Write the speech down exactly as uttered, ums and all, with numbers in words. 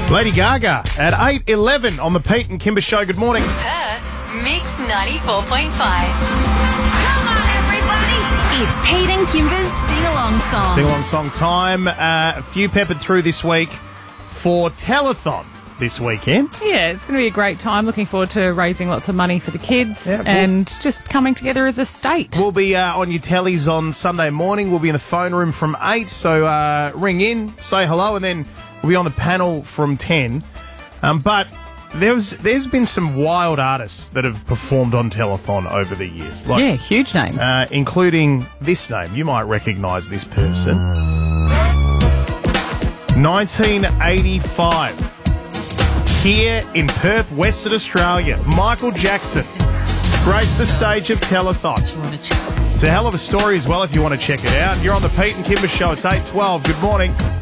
Lady Gaga at eight eleven on the Pete and Kimber Show. Good morning. Perth's Mix ninety-four point five. Come on, everybody! It's Pete and Kimber's sing-along song. Sing-along song time. Uh, a few peppered through this week for Telethon this weekend. Yeah, it's going to be a great time. Looking forward to raising lots of money for the kids Yeah, we'll- and just coming together as a state. We'll be uh, on your tellies on Sunday morning. We'll be in the phone room from eight, so uh, ring in, say hello, and then we'll be on the panel from ten. Um, but there's there's been some wild artists that have performed on Telethon over the years. Like, yeah, huge names. Uh, including this name. You might recognise this person. nineteen eighty-five. Here in Perth, Western Australia, Michael Jackson graced the stage of Telethon. It's a hell of a story as well if you want to check it out. You're on the Pete and Kimber Show. It's eight twelve. Good morning.